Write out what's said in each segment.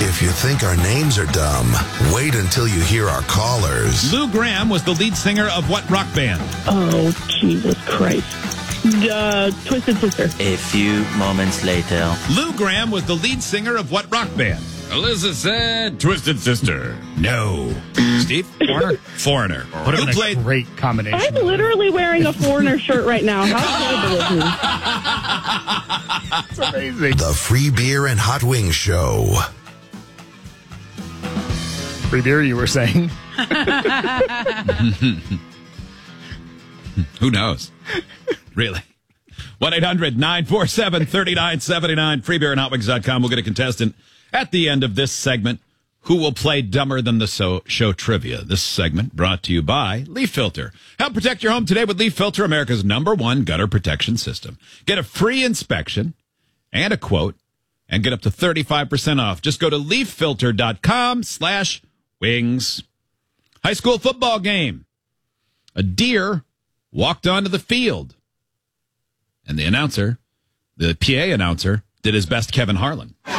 If you think our names are dumb, wait until you hear our callers. Lou Gramm was the lead singer of what rock band? Oh, Jesus Christ. Twisted Sister. A few moments later. Lou Gramm was the lead singer of what rock band? Alyssa said Twisted Sister. No. Steve? Foreigner? Foreigner. Would have Who been played? a great combination. I'm literally wearing a Foreigner shirt right now. How terrible is me? It's amazing. The Free Beer and Hot Wings Show. Free beer, you were saying? Who knows? Really? 1-800-947-3979. freebeerandhotwings.com. We'll get a contestant at the end of this segment who will play Dumber Than the Show Trivia. This segment brought to you by Leaf Filter. Help protect your home today with Leaf Filter, America's #1 gutter protection system. Get a free inspection and a quote and get up to 35% off. Just go to leaffilter.com/wings. High school football game. A deer walked onto the field. And the announcer, the PA announcer, did his best Kevin Harlan. He's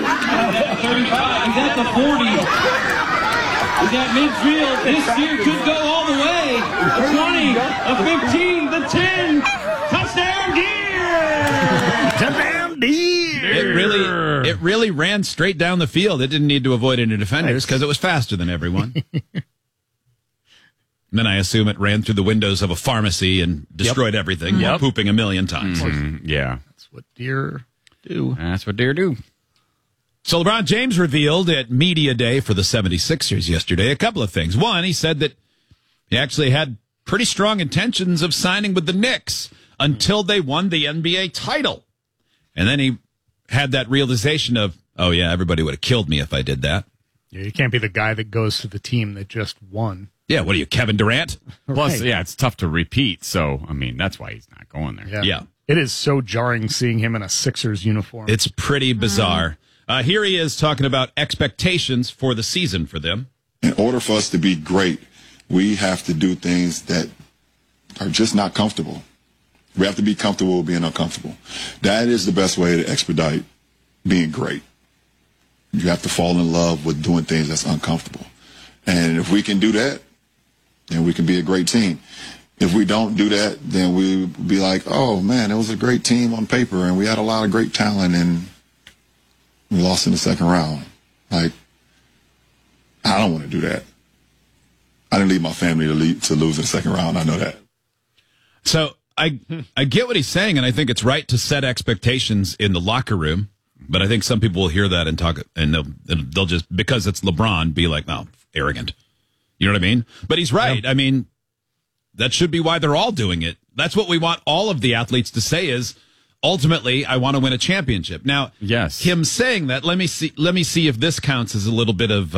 at the 40. He's at midfield. This deer could go all the way. A 20, a 15, the 10. Touchdown deer! Touchdown deer! It really ran straight down the field. It didn't need to avoid any defenders because it was faster than everyone. And then I assume it ran through the windows of a pharmacy and destroyed everything while pooping a million times. Yeah. That's what deer do. That's what deer do. So LeBron James revealed at Media Day for the 76ers yesterday a couple of things. One, he said that he actually had pretty strong intentions of signing with the Knicks until they won the NBA title. And then he had that realization of, oh, yeah, everybody would have killed me if I did that. Yeah, you can't be the guy that goes to the team that just won. Yeah, what are you, Kevin Durant? Plus, Right. yeah, it's tough to repeat. So, I mean, that's why he's not going there. Yeah. It is so jarring seeing him in a Sixers uniform. It's pretty bizarre. Here he is talking about expectations for the season for them. In order for us to be great, we have to do things that are just not comfortable. We have to be comfortable with being uncomfortable. That is the best way to expedite being great. You have to fall in love with doing things that's uncomfortable. And if we can do that, then we can be a great team. If we don't do that, then we'll be like, oh, man, it was a great team on paper, and we had a lot of great talent, and we lost in the second round. Like, I don't want to do that. I didn't leave my family to lose in the second round. I know that. So I get what he's saying, and I think it's right to set expectations in the locker room. But I think some people will hear that and talk, and they'll just, because it's LeBron, be like, no, arrogant. You know what I mean? But he's right. Yeah. I mean, that should be why they're all doing it. That's what we want all of the athletes to say is, ultimately, I want to win a championship. Now, yes, him saying that, let me see if this counts as a little bit of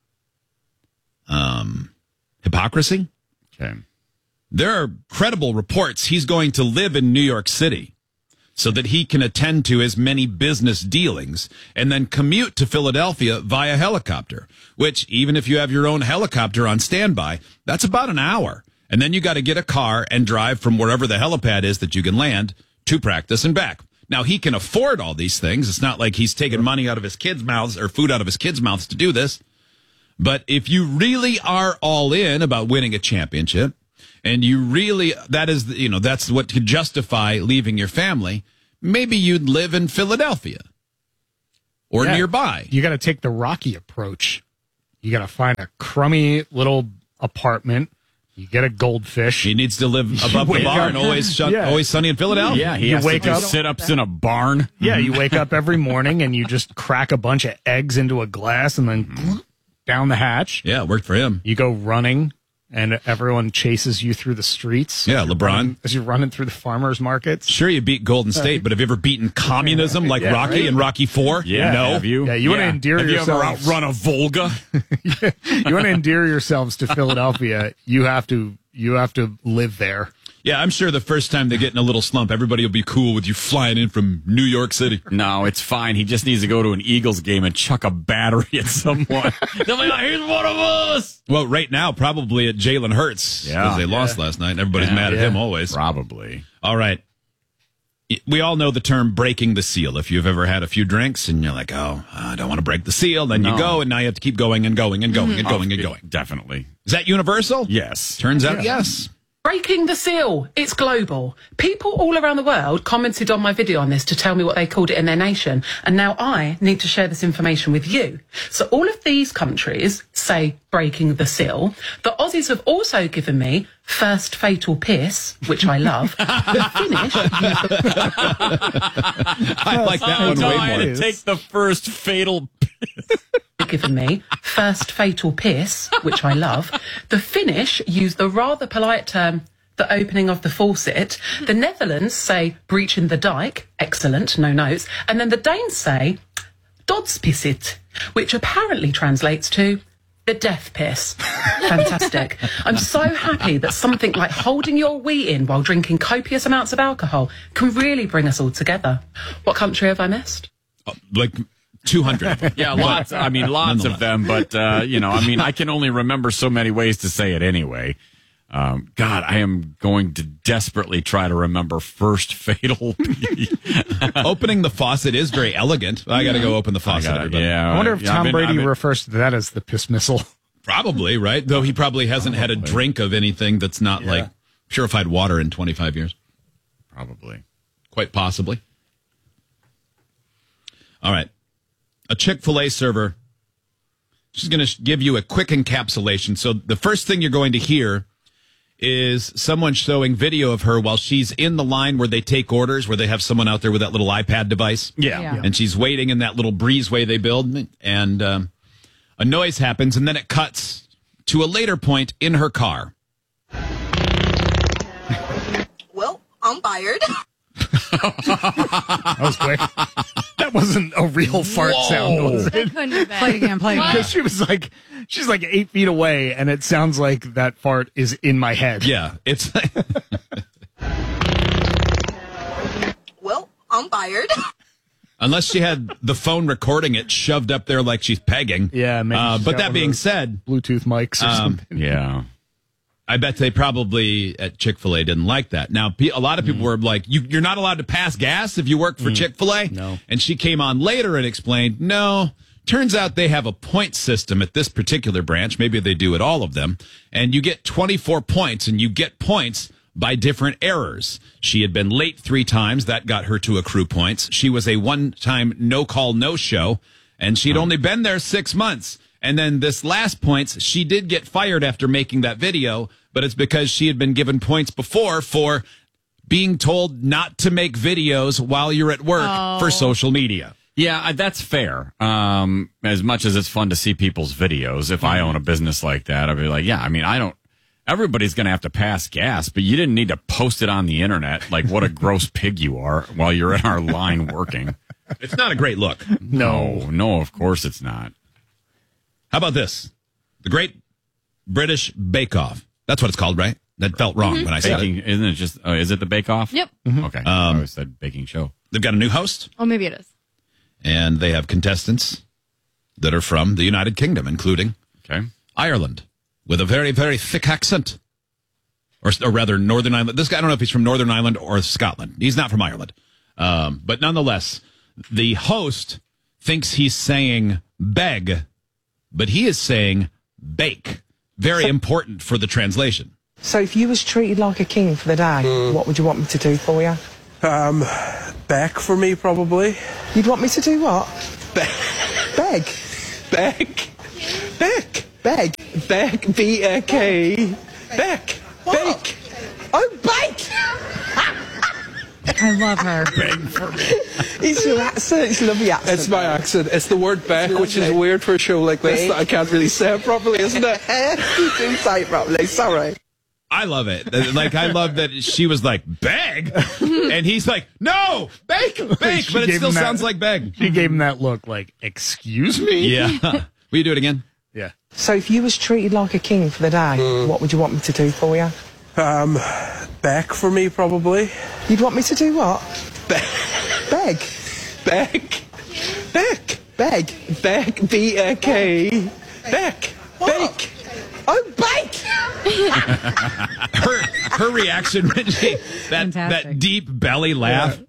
hypocrisy. Okay. There are credible reports he's going to live in New York City so that he can attend to his many business dealings and then commute to Philadelphia via helicopter, which even if you have your own helicopter on standby, that's about an hour. And then you got to get a car and drive from wherever the helipad is that you can land to practice and back. Now, he can afford all these things. It's not like he's taking money out of his kids' mouths or food out of his kids' mouths to do this. But if you really are all in about winning a championship, and you really, that's what could justify leaving your family, maybe you'd live in Philadelphia or nearby. You got to take the Rocky approach. You got to find a crummy little apartment. You get a goldfish. He needs to live above the barn, always sunny in Philadelphia. Yeah, he has to do sit-ups in a barn. Yeah, you wake up every morning and you just crack a bunch of eggs into a glass and then down the hatch. Yeah, it worked for him. You go running and everyone chases you through the streets. Yeah, LeBron. As you're running through the farmers markets. Sure, you beat Golden State, but have you ever beaten communism like Rocky and Rocky IV? Yeah, no. Have you? Yeah, you want to endear yourselves. Have you ever outrun a Volga? You want to endear yourselves to Philadelphia, you have to live there. Yeah, I'm sure the first time they get in a little slump, everybody will be cool with you flying in from New York City. No, it's fine. He just needs to go to an Eagles game and chuck a battery at someone. They'll be like, here's one of us. Well, right now, probably at Jalen Hurts. Because they lost last night, and everybody's mad at him always. Probably. All right. we all know the term breaking the seal. If you've ever had a few drinks and you're like, oh, I don't want to break the seal, then you go, and now you have to keep going and going and going and going and going. Definitely. Is that universal? Yes. Turns out, yes. Breaking the seal. It's global. People all around the world commented on my video on this to tell me what they called it in their nation. And now I need to share this information with you. So all of these countries say breaking the seal. The Aussies have also given me first fatal piss, which I love. The Finnish I like that one way more. Take the first fatal given me first fatal piss, which I love. The Finnish use the rather polite term, the opening of the faucet. The Netherlands say breaching the dike. Excellent, no notes. And then the Danes say dodspissit, which apparently translates to the death piss. Fantastic. I'm so happy that something like holding your wee in while drinking copious amounts of alcohol can really bring us all together. What country have I missed? Like 200 of them. Yeah, lots. I mean, lots of them. But, I can only remember so many ways to say it anyway. God, I am going to desperately try to remember first fatal pee. Opening the faucet is very elegant. I got to go open the faucet. I wonder if Tom Brady refers to that as the piss missile. Probably, right? Though he probably hasn't had a drink of anything that's not like purified water in 25 years. Probably. Quite possibly. All right. A Chick-fil-A server, she's going to give you a quick encapsulation. So the first thing you're going to hear is someone showing video of her while she's in the line where they take orders, where they have someone out there with that little iPad device. Yeah. And she's waiting in that little breezeway they build, and a noise happens, and then it cuts to a later point in her car. Well, I'm fired. That was quick. That wasn't a real fart sound, was it? That couldn't have been. Play it again, play it again. Because she's like 8 feet away, and it sounds like that fart is in my head. Yeah, it's... Well, I'm fired. Unless she had the phone recording it shoved up there like she's pegging. Yeah, maybe. But that being said... Bluetooth mics or something. Yeah. I bet they probably at Chick-fil-A didn't like that. Now, a lot of people were like, you're not allowed to pass gas if you work for Chick-fil-A? No. And she came on later and explained, no, turns out they have a point system at this particular branch. Maybe they do at all of them. And you get 24 points, and you get points by different errors. She had been late 3 times. That got her to accrue points. She was a one-time no-call, no-show, and she'd only been there 6 months. And then this last points, she did get fired after making that video, but it's because she had been given points before for being told not to make videos while you're at work for social media. Yeah, that's fair. As much as it's fun to see people's videos, if I own a business like that, I'd be like, everybody's going to have to pass gas, but you didn't need to post it on the internet like what a gross pig you are while you're in our line working. It's not a great look. No, of course it's not. How about this? The Great British Bake Off. That's what it's called, right? That felt wrong when I said it. Isn't it just, is it the Bake Off? Yep. Okay. I always said baking show. They've got a new host, Oh, maybe it is. and they have contestants that are from the United Kingdom, including Ireland, with a very, very thick accent. Or rather, Northern Ireland. This guy, I don't know if he's from Northern Ireland or Scotland. He's not from Ireland. But nonetheless, the host thinks he's saying beg, but he is saying bake. Very important for the translation. So if you was treated like a king for the day, what would you want me to do for you? Beg for me, probably. You'd want me to do what? Beg. Beg. Beg. Beg. Beg. B-A-K. Beg. Bake. Oh, bake! I love her. Beg for me. It's your accent. It's a lovely accent. It's my accent. It's the word beg, which is weird for a show like this that I can't really say it properly, isn't it? You didn't say it properly. Sorry. I love it. Like, I love that she was like, beg? And he's like, no, bake, bake. But it still sounds like beg. She gave him that look like, excuse me? Yeah. Will you do it again? Yeah. So if you was treated like a king for the day, what would you want me to do for you? Beg for me, probably. You'd want me to do what? Beg. Beg. Beg. Beg. Beg. B-A-K. Beg. Bake. Oh, bake! Her reaction when she, that deep belly laugh.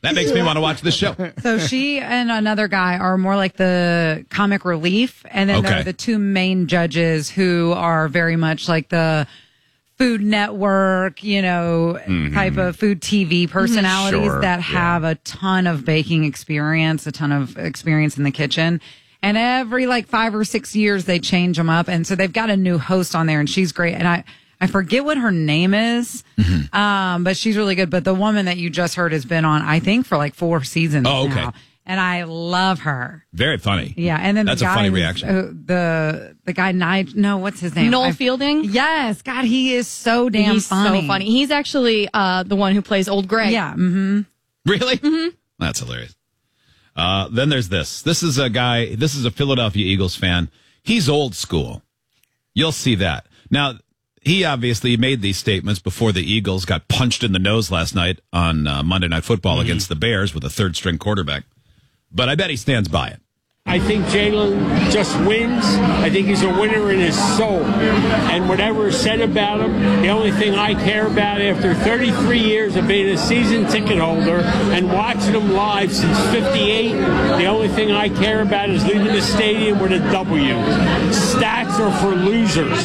That makes me want to watch this show. So she and another guy are more like the comic relief. And then there Okay. are the two main judges who are very much like the Food Network, type of food TV personalities Sure, that have a ton of baking experience, a ton of experience in the kitchen. And every 5 or 6 years, they change them up. And so they've got a new host on there, and she's great. And I forget what her name is, but she's really good. But the woman that you just heard has been on, I think, for 4 seasons now. And I love her. Very funny. Yeah, and then that's the guy a funny reaction. The guy, what's his name? Noel Fielding? Yes, God, he is so damn funny. He's so funny. He's actually the one who plays Old Greg. Yeah. Mm-hmm. Really? Mm-hmm. That's hilarious. Then there's this. This is a guy, this is a Philadelphia Eagles fan. He's old school. You'll see that. Now, he obviously made these statements before the Eagles got punched in the nose last night on Monday Night Football against the Bears with a third-string quarterback. But I bet he stands by it. I think Jalen just wins. I think he's a winner in his soul. And whatever is said about him, the only thing I care about after 33 years of being a season ticket holder and watching him live since 58, the only thing I care about is leaving the stadium with a W. Stats are for losers.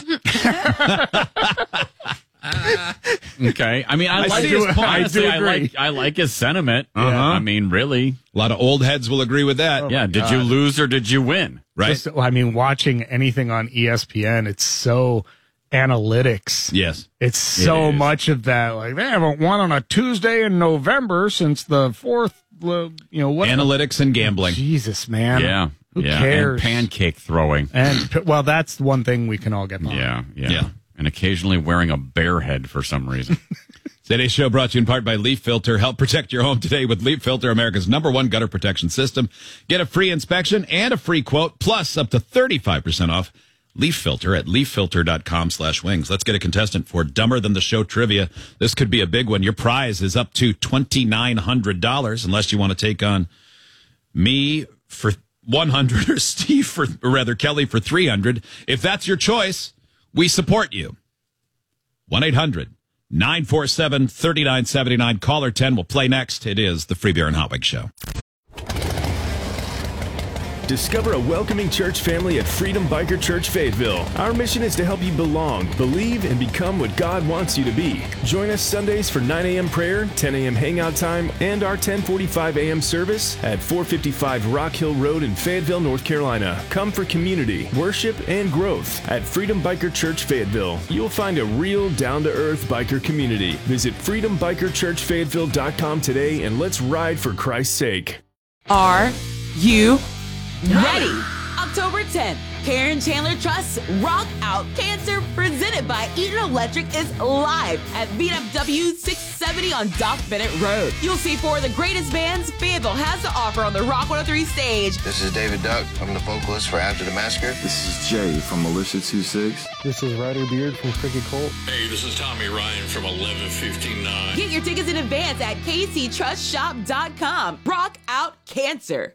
Okay. I mean, I like his point. Honestly, I like his sentiment. I mean, really. A lot of old heads will agree with that. Yeah. Did you lose or did you win? Right. Watching anything on ESPN, it's so analytics. Yes. It's so much of that. They haven't won on a Tuesday in November since the 4th, what? Analytics and gambling. Jesus, man. Yeah. Who cares? And pancake throwing. And, that's one thing we can all get behind. Yeah. And occasionally wearing a bear head for some reason. Today's show brought to you in part by Leaf Filter. Help protect your home today with Leaf Filter, America's #1 gutter protection system. Get a free inspection and a free quote, plus up to 35% off Leaf Filter at leaffilter.com/wings. Let's get a contestant for Dumber Than the Show trivia. This could be a big one. Your prize is up to $2,900, unless you want to take on me for $100 or Kelly for $300. If that's your choice, we support you. 1-800-947-3979. Caller 10 will play next. It is the Free Beer and Hot Wings Show. Discover a welcoming church family at Freedom Biker Church Fayetteville. Our mission is to help you belong, believe, and become what God wants you to be. Join us Sundays for 9 a.m. prayer, 10 a.m. hangout time, and our 10:45 a.m. service at 455 Rock Hill Road in Fayetteville, North Carolina. Come for community, worship, and growth at Freedom Biker Church Fayetteville. You'll find a real, down-to-earth biker community. Visit freedombikerchurchfayetteville.com today and let's ride for Christ's sake. Are you ready? October 10th, Karen Chandler Trust's Rock Out Cancer, presented by Eaton Electric, is live at VFW 670 on Doc Bennett Road. You'll see 4 of the greatest bands Fayetteville has to offer on the Rock 103 stage. This is David Duck. I'm the vocalist for After the Massacre. This is Jay from Militia 26. This is Ryder Beard from Cricket Colt. Hey, this is Tommy Ryan from 1159. Get your tickets in advance at kctrustshop.com. Rock Out Cancer.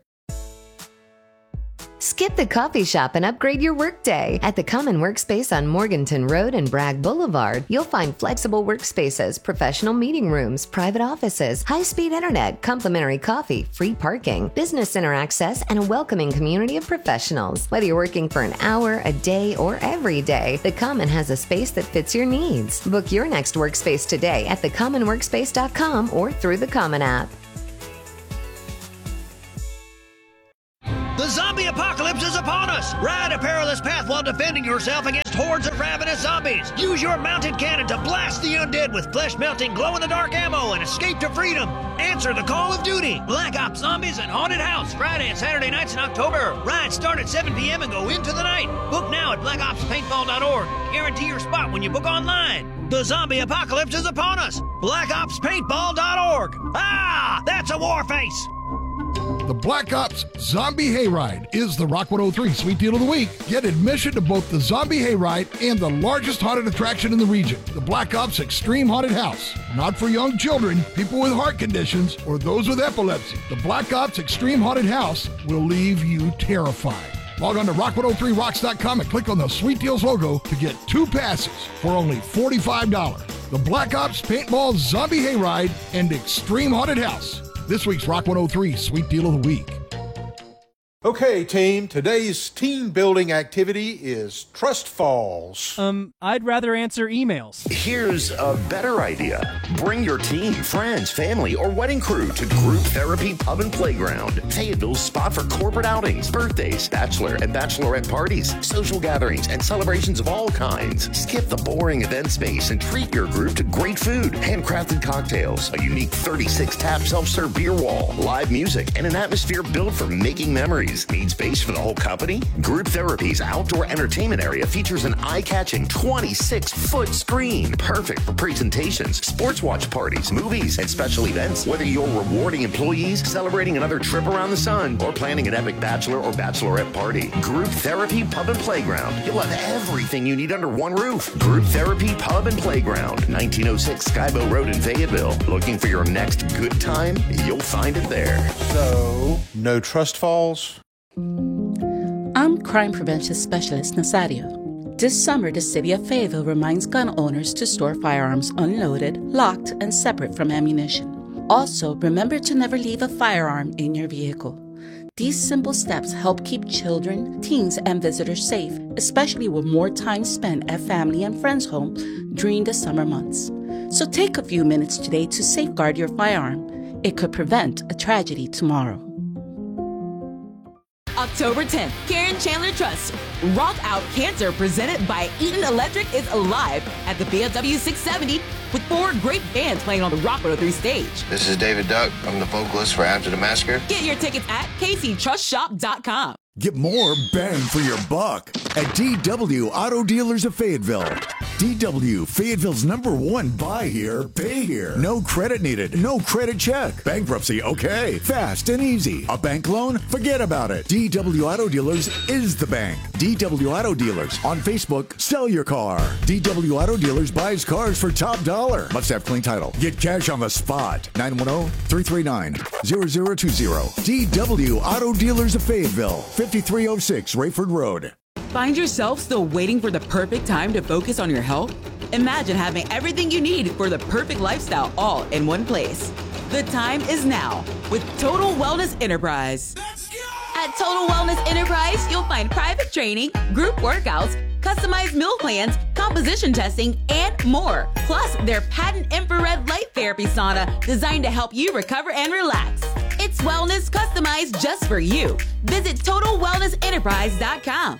Skip the coffee shop and upgrade your workday. At the Common Workspace on Morganton Road and Bragg Boulevard, you'll find flexible workspaces, professional meeting rooms, private offices, high-speed internet, complimentary coffee, free parking, business center access, and a welcoming community of professionals. Whether you're working for an hour, a day, or every day, the Common has a space that fits your needs. Book your next workspace today at thecommonworkspace.com or through the Common app. The zombie apocalypse is upon us! Ride a perilous path while defending yourself against hordes of ravenous zombies! Use your mounted cannon to blast the undead with flesh-melting, glow-in-the-dark ammo and escape to freedom! Answer the call of duty! Black Ops Zombies and Haunted House, Friday and Saturday nights in October. Rides start at 7 p.m. and go into the night. Book now at blackopspaintball.org. Guarantee your spot when you book online. The zombie apocalypse is upon us! blackopspaintball.org. Ah! That's a war face! The Black Ops Zombie Hayride is the Rock 103 Sweet Deal of the Week. Get admission to both the Zombie Hayride and the largest haunted attraction in the region, the Black Ops Extreme Haunted House. Not for young children, people with heart conditions, or those with epilepsy. The Black Ops Extreme Haunted House will leave you terrified. Log on to rock103rocks.com and click on the Sweet Deals logo to get 2 passes for only $45. The Black Ops Paintball Zombie Hayride and Extreme Haunted House. This week's Rock 103 Sweet Deal of the Week. Okay, team, today's team building activity is Trust Falls. I'd rather answer emails. Here's a better idea. Bring your team, friends, family, or wedding crew to Group Therapy Pub and Playground, Fayetteville's spot for corporate outings, birthdays, bachelor and bachelorette parties, social gatherings, and celebrations of all kinds. Skip the boring event space and treat your group to great food, handcrafted cocktails, a unique 36-tap self-serve beer wall, live music, and an atmosphere built for making memories. Need space for the whole company? Group Therapy's outdoor entertainment area features an eye-catching 26-foot screen, perfect for presentations, sports watch parties, movies, and special events. Whether you're rewarding employees, celebrating another trip around the sun, or planning an epic bachelor or bachelorette party, Group Therapy Pub and Playground. You'll have everything you need under one roof. Group Therapy Pub and Playground, 1906 Skybow Road in Fayetteville. Looking for your next good time? You'll find it there. So, no Trust Falls? I'm Crime Prevention Specialist Nazario. This summer, the City of Fayetteville reminds gun owners to store firearms unloaded, locked, and separate from ammunition. Also, remember to never leave a firearm in your vehicle. These simple steps help keep children, teens, and visitors safe, especially with more time spent at family and friends' home during the summer months. So take a few minutes today to safeguard your firearm. It could prevent a tragedy tomorrow. October 10th, Karen Chandler Trust Rock Out Cancer presented by Eaton Electric is alive at the BMW 670 with 4 great bands playing on the Rock 103 stage. This is David Duck. I'm the vocalist for After the Massacre. Get your tickets at kctrustshop.com. Get more bang for your buck at DW Auto Dealers of Fayetteville. DW, Fayetteville's #1 buy here, pay here. No credit needed, no credit check. Bankruptcy, okay. Fast and easy. A bank loan? Forget about it. DW Auto Dealers is the bank. DW Auto Dealers. On Facebook, sell your car. DW Auto Dealers buys cars for top dollar. Must have clean title. Get cash on the spot. 910-339-0020. DW Auto Dealers of Fayetteville. 5306 Rayford Road. Find yourself still waiting for the perfect time to focus on your health? Imagine having everything you need for the perfect lifestyle all in one place. The time is now with Total Wellness Enterprise. At Total Wellness Enterprise, you'll find private training, group workouts, customized meal plans, composition testing, and more. Plus, their patent infrared light therapy sauna designed to help you recover and relax. It's wellness customized just for you. Visit TotalWellnessEnterprise.com.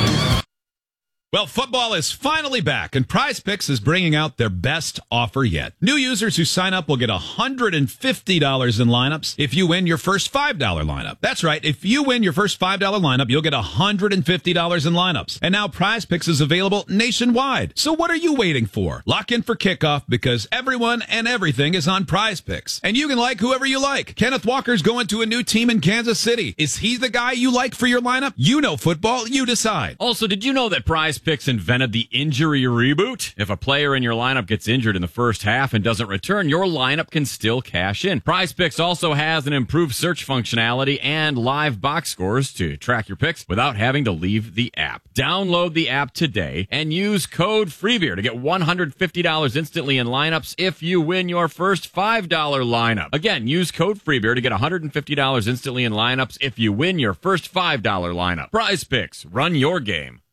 Well, football is finally back, and Prize Picks is bringing out their best offer yet. New users who sign up will get $150 in lineups if you win your first $5 lineup. That's right. If you win your first $5 lineup, you'll get $150 in lineups. And now Prize Picks is available nationwide. So what are you waiting for? Lock in for kickoff because everyone and everything is on Prize Picks. And you can like whoever you like. Kenneth Walker's going to a new team in Kansas City. Is he the guy you like for your lineup? You know football. You decide. Also, did you know that Prize Picks invented the injury reboot? If a player in your lineup gets injured in the first half and doesn't return, your lineup can still cash in. Prize Picks also has an improved search functionality and live box scores to track your picks without having to leave the app. Download the app today and use code FREEBEER to get $150 instantly in lineups if you win your first $5 lineup. Again, use code FREEBEER to get $150 instantly in lineups if you win your first $5 lineup. Prize Picks, run your game.